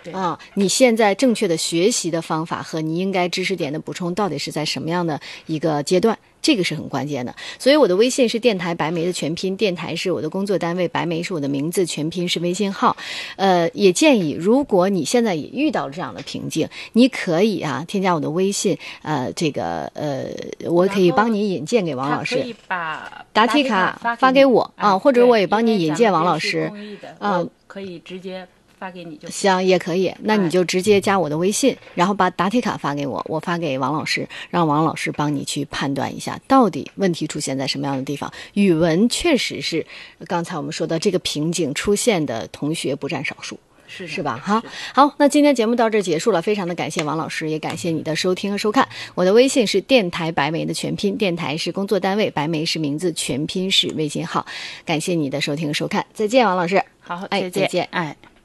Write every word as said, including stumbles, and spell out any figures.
啊，你现在正确的学习的方法和你应该知识点的补充到底是在什么样的一个阶段，这个是很关键的。所以我的微信是电台白梅的全拼，电台是我的工作单位，白梅是我的名字，全拼是微信号。呃，也建议如果你现在也遇到了这样的瓶颈，你可以啊添加我的微信，呃，这个呃，我可以帮你引荐给王老师， 可以把答题卡发给我啊，或者我也帮你引荐王老师啊，可以直接发给你就行，也可以。那你就直接加我的微信，然后把答题卡发给我，我发给王老师，让王老师帮你去判断一下到底问题出现在什么样的地方。语文确实是刚才我们说的这个瓶颈出现的同学不占少数。 是是吧？好，好，那今天节目到这儿结束了，非常的感谢王老师，也感谢你的收听和收看。我的微信是电台白梅的全拼，电台是工作单位，白梅是名字，全拼是微信号。感谢你的收听和收看，再见，王老师。 好， 哎， 再见， 再见， 哎。